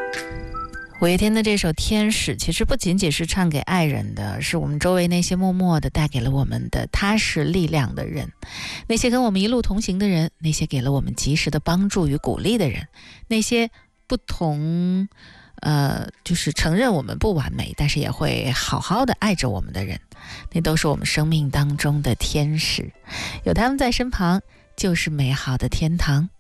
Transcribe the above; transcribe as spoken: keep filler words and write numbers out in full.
五月天的这首《天使》其实不仅仅是唱给爱人的，是我们周围那些默默的带给了我们的踏实力量的人，那些跟我们一路同行的人，那些给了我们及时的帮助与鼓励的人，那些不同呃，就是承认我们不完美，但是也会好好的爱着我们的人，那都是我们生命当中的天使，有他们在身旁就是美好的天堂。